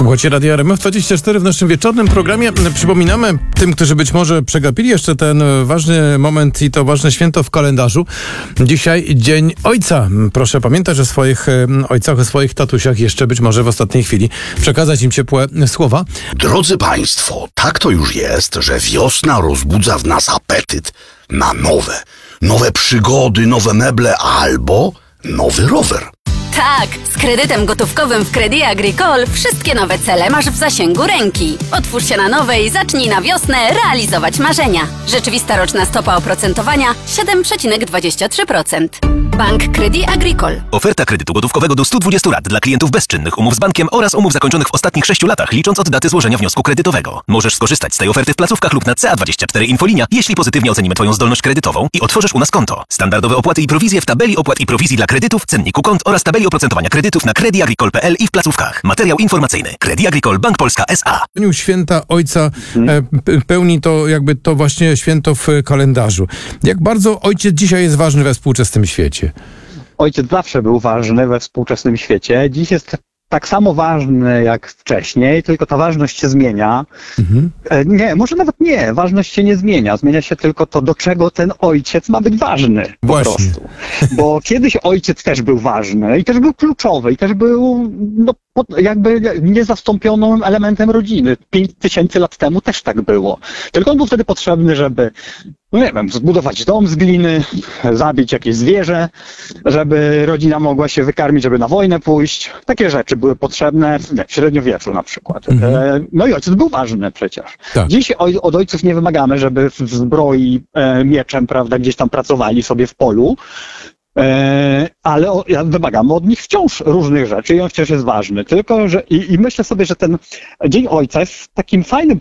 Słuchajcie Radia RMF24 w naszym wieczornym programie. Przypominamy tym, którzy być może przegapili jeszcze ten ważny moment i to ważne święto w kalendarzu. Dzisiaj Dzień Ojca. Proszę pamiętać o swoich ojcach, o swoich tatusiach jeszcze być może w ostatniej chwili przekazać im ciepłe słowa. Drodzy Państwo, tak to już jest, że wiosna rozbudza w nas apetyt na nowe przygody, nowe meble albo nowy rower. Tak, z kredytem gotówkowym w Crédit Agricole wszystkie nowe cele masz w zasięgu ręki. Otwórz się na nowe i zacznij na wiosnę realizować marzenia. Rzeczywista roczna stopa oprocentowania 7,23%. Bank Crédit Agricole. Oferta kredytu gotówkowego do 120 lat dla klientów bezczynnych umów z bankiem oraz umów zakończonych w ostatnich 6 latach, licząc od daty złożenia wniosku kredytowego. Możesz skorzystać z tej oferty w placówkach lub na CA24 Infolinia, jeśli pozytywnie ocenimy Twoją zdolność kredytową i otworzysz u nas konto. Standardowe opłaty i prowizje w tabeli opłat i prowizji dla kredytów, cenniku kont oraz tabeli oprocentowania kredytów na crediagricole.pl i w placówkach. Materiał informacyjny. Crédit Agricole Bank Polska S.A. W dniu święta Ojca pełni to jakby to właśnie święto w kalendarzu. Jak bardzo ojciec dzisiaj jest ważny we współczesnym świecie? Ojciec zawsze był ważny we współczesnym świecie. Dziś jest tak samo ważny jak wcześniej, tylko ta ważność się zmienia. Nie, może nawet nie. Ważność się nie zmienia. Zmienia się tylko to, do czego ten ojciec ma być ważny. Po Właśnie. prostu. Bo kiedyś ojciec też był ważny i też był kluczowy i też był jakby niezastąpionym elementem rodziny. 5000 lat temu też tak było. Tylko on był wtedy potrzebny, żeby, nie wiem, zbudować dom z gliny, zabić jakieś zwierzę, żeby rodzina mogła się wykarmić, żeby na wojnę pójść. Takie rzeczy były potrzebne w średniowieczu na przykład. No i ojciec był ważny przecież. Tak. Dziś od ojców nie wymagamy, żeby w zbroi mieczem, prawda, gdzieś tam pracowali sobie w polu. Ale wymagamy od nich wciąż różnych rzeczy i on wciąż jest ważny. Tylko, że i myślę sobie, że ten Dzień Ojca jest takim fajnym